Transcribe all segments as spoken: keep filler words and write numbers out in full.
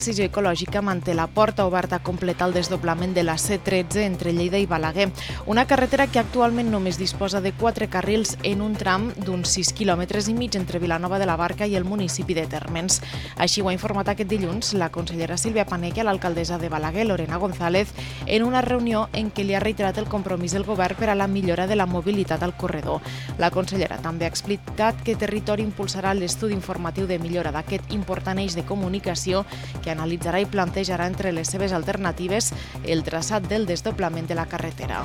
Transició Ecològica manté la porta oberta a completar el desdoblament de la C tretze entre Lleida i Balaguer, una carretera que actualment només disposa de quatre carrils en un tram d'uns sis quilòmetres i mig entre Vilanova de la Barca i el municipi de Térmens. Així ho ha informat aquest dilluns la consellera Sílvia Paneque a l'alcaldessa de Balaguer, Lorena González, en una reunió en què li ha reiterat el compromís del govern per a la millora de la mobilitat al corredor. La consellera també ha explicat que Territori impulsarà l'estudi informatiu de millora d'aquest important eix de comunicació que analitzarà i plantejarà entre les seves alternatives el traçat del desdoblament de la carretera.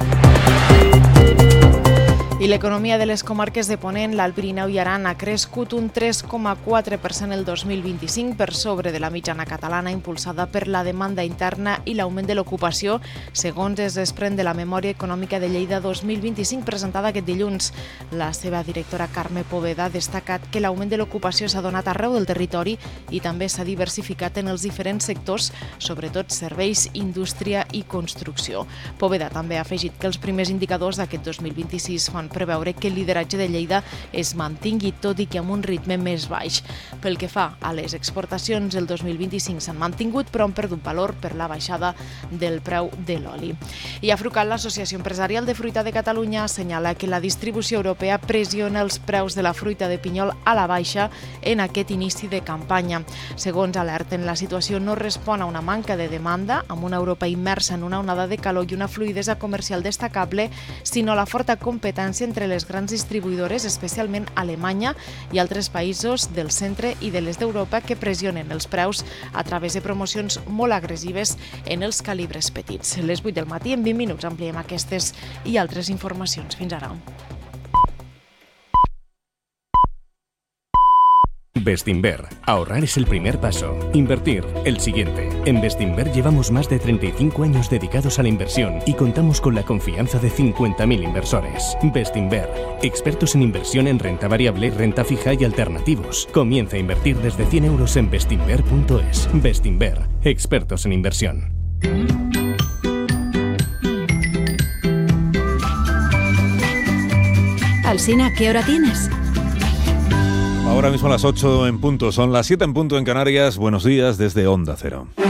I l'economia de les comarques de Ponent, l'Alt Pirineu i Aran ha crescut un tres coma quatre per cent el dos mil vint-i-cinc per sobre de la mitjana catalana, impulsada per la demanda interna i l'augment de l'ocupació, segons es desprèn de la Memòria Econòmica de Lleida dos mil vint-i-cinc presentada aquest dilluns. La seva directora Carme Poveda ha destacat que l'augment de l'ocupació s'ha donat arreu del territori i també s'ha diversificat en els diferents sectors, sobretot serveis, indústria i construcció. Poveda també ha afegit que els primers indicadors d'aquest dos mil vint-i-sis fan preveure que el lideratge de Lleida es mantingui, tot i que amb un ritme més baix. Pel que fa a les exportacions, el dos mil vint-i-cinc s'han mantingut, però han perdut valor per la baixada del preu de l'oli. I a Frucal, l'Associació Empresarial de Fruita de Catalunya assenyala que la distribució europea pressiona els preus de la fruita de pinyol a la baixa en aquest inici de campanya. Segons alerten, la situació no respon a una manca de demanda, amb una Europa immersa en una onada de calor i una fluïdesa comercial destacable, sinó la forta competència entre les grans distribuïdores, especialment Alemanya i altres països del centre i de l'est d'Europa, que pressionen els preus a través de promocions molt agressives en els calibres petits. Les vuit del matí, en vint minuts, ampliem aquestes i altres informacions. Fins ara. Bestinver. Ahorrar es el primer paso. Invertir, el siguiente. En Bestinver llevamos más de treinta y cinco años dedicados a la inversión y contamos con la confianza de cincuenta mil inversores. Bestinver. Expertos en inversión en renta variable, renta fija y alternativos. Comienza a invertir desde cien euros en bestinver punto es. Bestinver. Expertos en inversión. Alsina, ¿qué hora tienes? Ahora mismo a las ocho en punto, son las siete en punto en Canarias. Buenos días desde Onda Cero.